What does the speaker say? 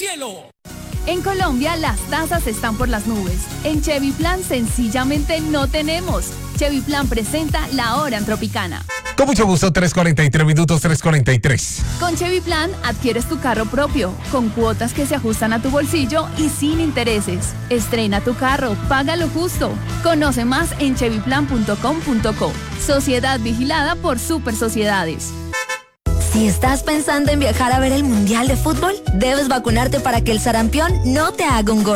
cielo. En Colombia las tasas están por las nubes. En Chevy Plan sencillamente no tenemos. Chevy Plan presenta La Hora en Tropicana. Con mucho gusto, 3:43 minutos, 3:43. Con Chevy Plan adquieres tu carro propio, con cuotas que se ajustan a tu bolsillo y sin intereses. Estrena tu carro, paga lo justo. Conoce más en chevyplan.com.co. Sociedad vigilada por Super Sociedades. Si estás pensando en viajar a ver el Mundial de Fútbol, debes vacunarte para que el sarampión no te haga un gol.